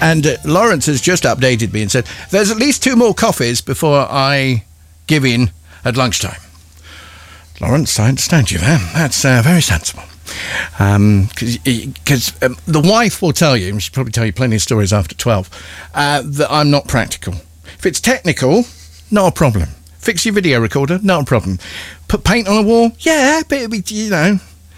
And Lawrence has just updated me and said, there's at least 2 more coffees before I give in at lunchtime. Lawrence, I understand you there. That's very sensible. Because the wife will tell you, and she'll probably tell you plenty of stories after 12, that I'm not practical. If it's technical, not a problem. Fix your video recorder, not a problem. Put paint on a wall, yeah, but you know,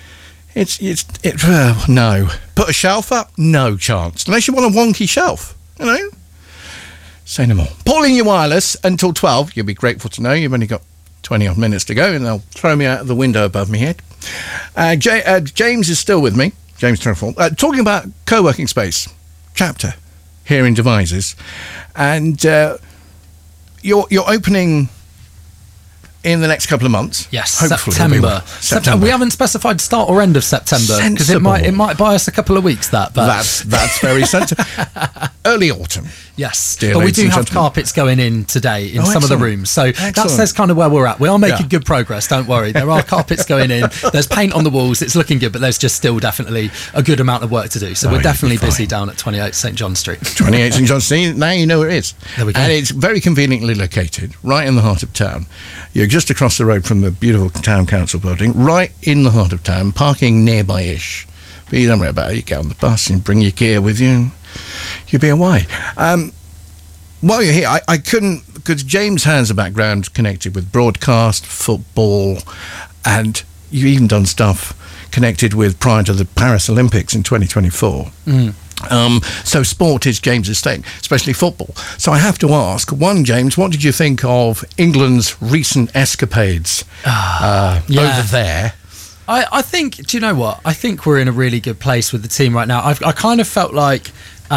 no. Put a shelf up, no chance. Unless you want a wonky shelf, you know. Say no more. Pauling your wireless until 12. You'll be grateful to know you've only got 20 odd minutes to go, and they'll throw me out of the window above my head. James is still with me. James Trefall. Talking about co-working space chapter here in Devizes, and you're opening in the next couple of months. Yes, hopefully September. We haven't specified start or end of September because it might buy us a couple of weeks. But that's very sensible. Early autumn. Yes, but we do have carpets going in today in some of the rooms, so excellent. That says kind of where we're at. We are making good progress, don't worry. There are carpets going in, there's paint on the walls, it's looking good, but there's just still definitely a good amount of work to do. So we're definitely busy down at 28 St John Street. 28 St John Street, now you know where it is. There we go. And it's very conveniently located, right in the heart of town. You're just across the road from the beautiful town council building, right in the heart of town, parking nearby-ish. But you don't worry about it, you get on the bus and bring your gear with you, you'll be away. While you're here, I couldn't, because James has a background connected with broadcast, football, and you've even done stuff connected with prior to the Paris Olympics in 2024. So sport is James's thing, especially football. So I have to ask, one, James, what did you think of England's recent escapades over there? I think, do you know what? I think we're in a really good place with the team right now. I kind of felt like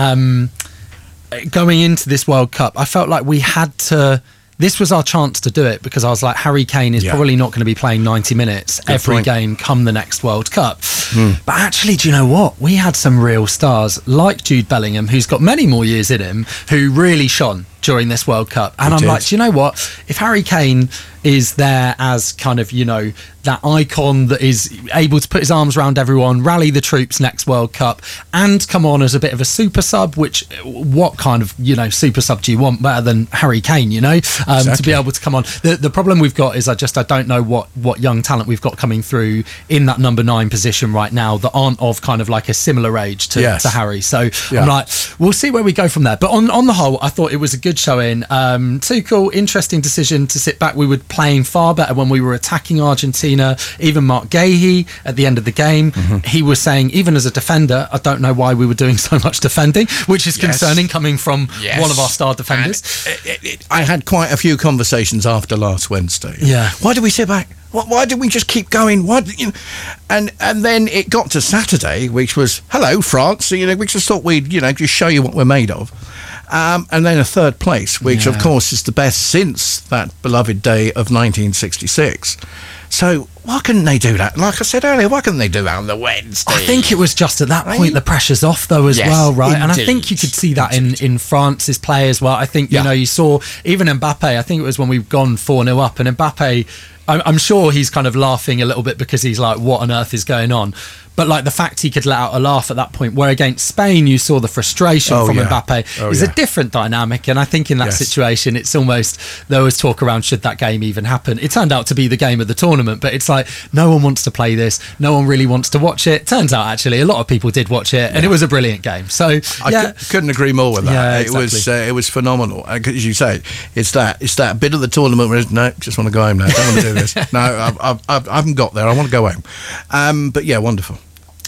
going into this World Cup, I felt like we had to... This was our chance to do it because I was like, Harry Kane is probably not going to be playing 90 minutes every game come the next World Cup. But actually, do you know what? We had some real stars like Jude Bellingham, who's got many more years in him, who really shone during this World Cup. And I'm like, do you know what? If Harry Kane is there as kind of, you know, that icon that is able to put his arms around everyone, rally the troops next World Cup, and come on as a bit of a super sub, which what kind of, you know, super sub do you want better than Harry Kane, you know, to be able to come on. The problem we've got is I don't know what young talent we've got coming through in that number 9 position right now that aren't of kind of like a similar age to Harry. So I'm like, we'll see where we go from there. But on the whole, I thought it was a good showing. Tuchel, interesting decision to sit back. We were playing far better when we were attacking Argentina. Even Mark Gahey at the end of the game, he was saying, even as a defender, I don't know why we were doing so much defending, which is concerning coming from one of our star defenders. I had quite a few conversations after last Wednesday. Why did we sit back? Why did we just keep going? Why, you know? And then it got to Saturday, which was, hello, France. So, you know, we just thought we'd, you know, just show you what we're made of. And then a third place, which of course is the best since that beloved day of 1966. So why couldn't they do that? Like I said earlier, why couldn't they do that on the Wednesday? I think it was just at that point the pressure's off though as well, right? Indeed. And I think you could see that in France's play as well. I think, you know, you saw even Mbappe, I think it was when we've gone 4-0 up, and Mbappe, I'm sure he's kind of laughing a little bit because he's like, what on earth is going on? But like the fact he could let out a laugh at that point, where against Spain you saw the frustration from Mbappe is a different dynamic. And I think in that situation, it's almost, there was talk around should that game even happen. It turned out to be the game of the tournament, but it's like no one wants to play this, no one really wants to watch it. Turns out actually a lot of people did watch it, and it was a brilliant game. So I couldn't agree more with that. It was phenomenal. As you say, it's that bit of the tournament where no, just want to go home now. Don't want to do this. No, I haven't got there. I want to go home. But yeah, wonderful.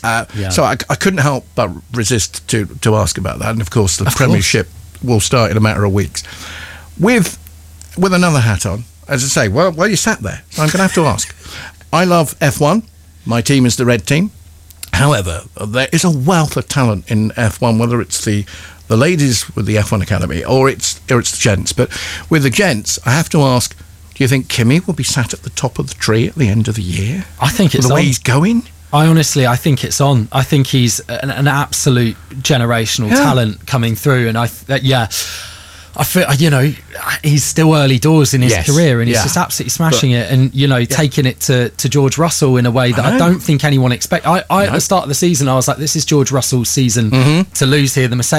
So I couldn't help but resist to ask about that, and of course the Premiership will start in a matter of weeks. With another hat on, as I say, well you sat there, so I'm going to have to ask. I love F1. My team is the red team. However, there is a wealth of talent in F1, whether it's the ladies with the F1 Academy or it's the gents. But with the gents, I have to ask, do you think Kimi will be sat at the top of the tree at the end of the year? I think it's the way he's going. I think it's on. I think he's an absolute generational talent coming through, and I feel, you know, he's still early doors in his career, and he's just absolutely smashing it, and you know, taking it to George Russell in a way that I don't think anyone expect. At the start of the season, I was like, this is George Russell's season to lose here. The Mercedes